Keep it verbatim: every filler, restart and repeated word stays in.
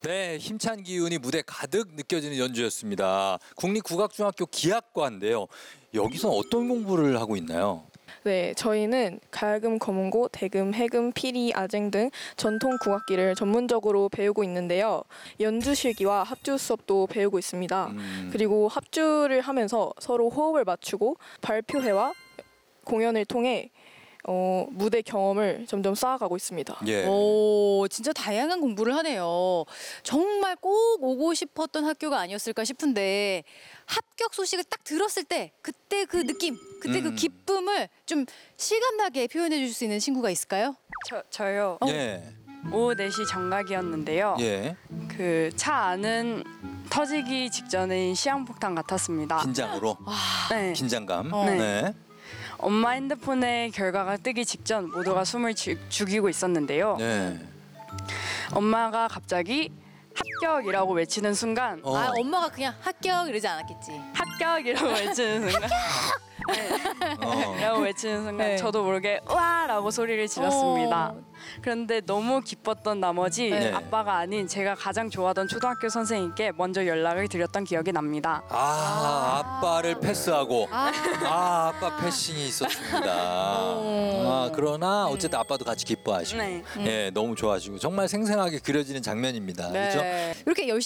네, 힘찬 기운이 무대 가득 느껴지는 연주였습니다. 국립국악중학교 기악과인데요. 여기서 어떤 공부를 하고 있나요? 네, 저희는 가야금, 거문고, 대금, 해금, 피리, 아쟁 등 전통 국악기를 전문적으로 배우고 있는데요. 연주 실기와 합주 수업도 배우고 있습니다. 음. 그리고 합주를 하면서 서로 호흡을 맞추고 발표회와 공연을 통해 어, 무대 경험을 점점 쌓아가고 있습니다. 예. 오, 진짜 다양한 공부를 하네요. 정말 꼭 오고 싶었던 학교가 아니었을까 싶은데 합격 소식을 딱 들었을 때 그때 그 느낌, 그때 음. 그 기쁨을 좀 실감나게 표현해 줄 수 있는 친구가 있을까요? 저, 저요. 예. 오후 네 시 정각이었는데요. 예. 그 차 안은 터지기 직전의 시한폭탄 같았습니다. 긴장으로. 네. 긴장감. 어. 네. 엄마 핸드폰에 결과가 뜨기 직전 모두가 숨을 주, 죽이고 있었는데요. 네. 엄마가 갑자기 합격이라고 외치는 순간 어. 아, 엄마가 그냥 합격 이러지 않았겠지. 합격이라고 외치는 순간 어. 라고 외치는 순간 네. 저도 모르게 우와라고 소리를 질렀습니다. 어. 그런데 너무 기뻤던 나머지 네. 아빠가 아닌 제가 가장 좋아하던 초등학교 선생님께 먼저 연락을 드렸던 기억이 납니다. 아, 아빠를 패스하고. 아, 아, 아빠 패싱이 있었습니다. 아, 그러나 어쨌든 아빠도 같이 기뻐하시고. 네. 예, 너무 좋아하시고 정말 생생하게 그려지는 장면입니다. 그렇죠? 네. 이렇게 열심히